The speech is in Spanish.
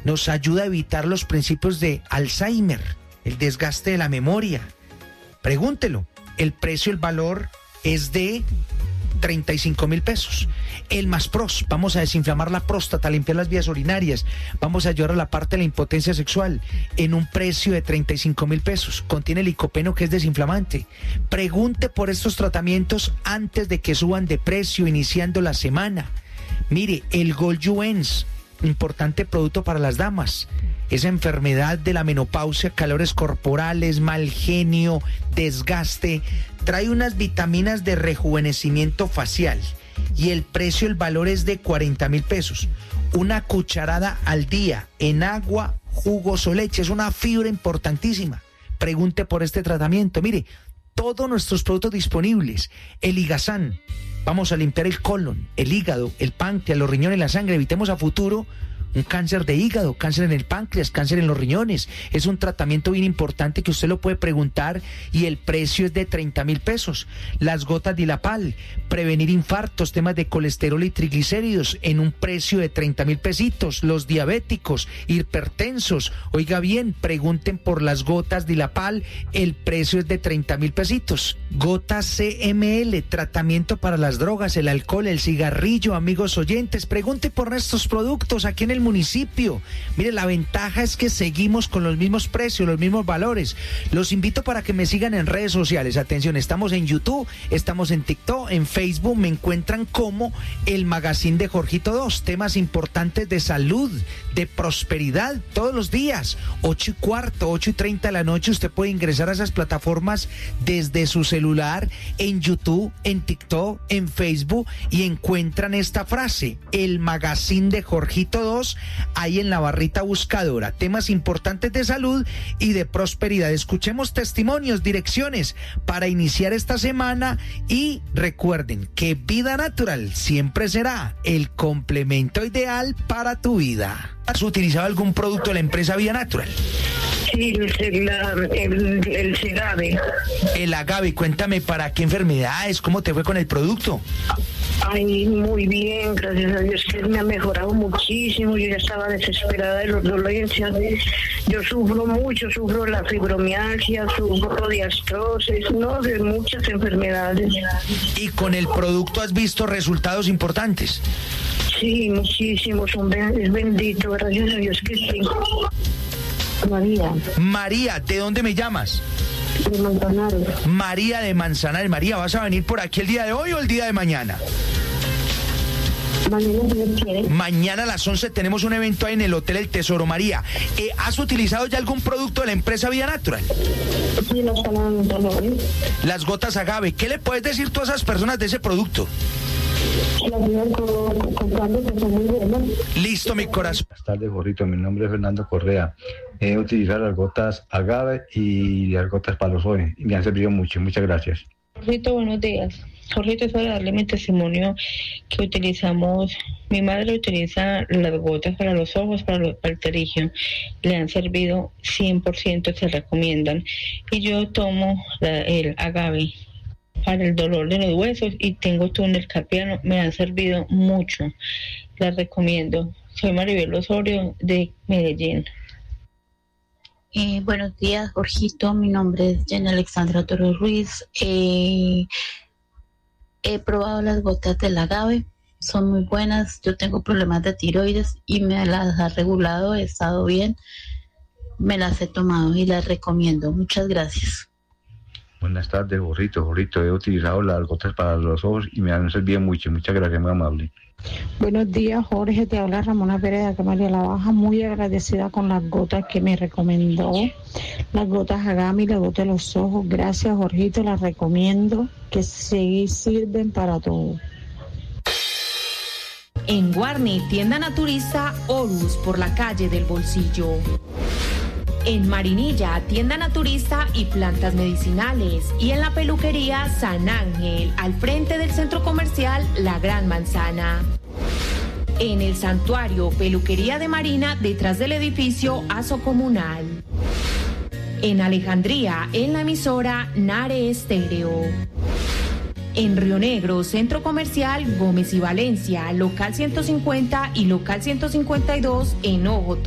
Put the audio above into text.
nos ayuda a evitar los principios de Alzheimer, el desgaste de la memoria. Pregúntelo, el precio, el valor es de 35,000 pesos. El Maspros, vamos a desinflamar la próstata, limpiar las vías urinarias, vamos a ayudar a la parte de la impotencia sexual en un precio de 35,000 pesos. Contiene licopeno, que es desinflamante. Pregunte por estos tratamientos antes de que suban de precio, iniciando la semana. Mire, el Goljuvens, importante producto para las damas. Esa enfermedad de la menopausia, calores corporales, mal genio, desgaste, trae unas vitaminas de rejuvenecimiento facial y el precio, el valor es de 40,000 pesos. Una cucharada al día en agua, jugos o leche, es una fibra importantísima. Pregunte por este tratamiento. Mire, todos nuestros productos disponibles. El Igazán, vamos a limpiar el colon, el hígado, el páncreas, los riñones, la sangre. Evitemos a futuro un cáncer de hígado, cáncer en el páncreas, cáncer en los riñones. Es un tratamiento bien importante que usted lo puede preguntar y el precio es de 30,000 pesos. Las gotas Dilapal, prevenir infartos, temas de colesterol y triglicéridos en un precio de 30,000 pesitos. Los diabéticos, hipertensos, oiga bien, pregunten por las gotas Dilapal, el precio es de 30,000 pesitos. Gotas CML, tratamiento para las drogas, el alcohol, el cigarrillo, amigos oyentes, pregunte por estos productos aquí en el municipio. Mire, la ventaja es que seguimos con los mismos precios, los mismos valores. Los invito para que me sigan en redes sociales. Atención, estamos en YouTube, estamos en TikTok, en Facebook, me encuentran como el Magazine de Jorgito 2, temas importantes de salud, de prosperidad, todos los días, 8:15, 8:30 de la noche, usted puede ingresar a esas plataformas desde su celular, en YouTube, en TikTok, en Facebook, y encuentran esta frase, el Magazine de Jorgito 2, ahí en la barrita buscadora, temas importantes de salud y de prosperidad. Escuchemos testimonios, direcciones para iniciar esta semana y recuerden que Vida Natural siempre será el complemento ideal para tu vida. ¿Has utilizado algún producto de la empresa Vida Natural? Sí, el Segave. El Agave, cuéntame para qué enfermedades, cómo te fue con el producto. Ay, muy bien, gracias a Dios que me ha mejorado muchísimo. Yo ya estaba desesperada de las dolencias. Yo sufro mucho, sufro la fibromialgia, sufro de artrosis, no, de muchas enfermedades. ¿Y con el producto has visto resultados importantes? Sí, muchísimos, es bendito, gracias a Dios que sí. María. María, ¿de dónde me llamas? De Manzanares. María de Manzanares. María, ¿vas a venir por aquí el día de hoy o el día de mañana? Mañana, si Dios quiere. Mañana a las 11 tenemos un evento ahí en el Hotel El Tesoro. María, ¿has utilizado ya algún producto de la empresa Vida Natural? Sí, Las gotas Agave. ¿Qué le puedes decir tú a esas personas de ese producto? Listo, mi corazón. Buenas tardes, Jorgito. Mi nombre es Fernando Correa. He utilizado las gotas Agave y las gotas Palozoe y me han servido mucho. Muchas gracias. Jorgito, buenos días. Jorgito, es para darle mi testimonio que utilizamos. Mi madre utiliza las gotas para los ojos, para el terigio. Le han servido 100%, se recomiendan. Y yo tomo el Agave para el dolor de los huesos y tengo túnel carpiano, me han servido mucho, las recomiendo. Soy Maribel Osorio de Medellín. Buenos días, Jorgito, mi nombre es Jenny Alexandra Torres Ruiz. He probado las gotas del Agave, son muy buenas. Yo tengo problemas de tiroides y me las ha regulado, he estado bien, me las he tomado y las recomiendo. Muchas gracias. Buenas tardes, Jorgito. He utilizado las gotas para los ojos y me han servido mucho. Muchas gracias, muy amable. Buenos días, Jorge. Te habla Ramona Pérez de acá, María la Baja. Muy agradecida con las gotas que me recomendó. Las gotas Agami, las gotas de los ojos. Gracias, Jorgito. Las recomiendo, que sí sirven para todo. En Guarne, tienda naturista Horus por la calle del Bolsillo. En Marinilla, tienda naturista y plantas medicinales. Y en la peluquería San Ángel, al frente del centro comercial La Gran Manzana. En el santuario Peluquería de Marina, detrás del edificio Aso Comunal. En Alejandría, en la emisora Nare Estéreo. En Río Negro, centro comercial Gómez y Valencia, local 150 y local 152 en Ojo.